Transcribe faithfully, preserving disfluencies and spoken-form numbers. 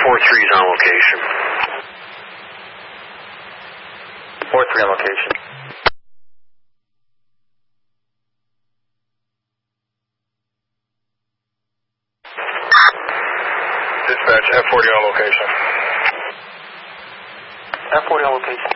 four three is on location. four three on location. Dispatch, F forty on location. F forty on location.